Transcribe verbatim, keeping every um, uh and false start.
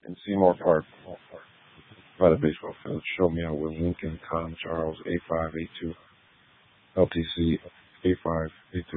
in Seymour Park by the baseball field. Show me out with Lincoln, Con, Charles, A five eight two, L T C, A five eight two.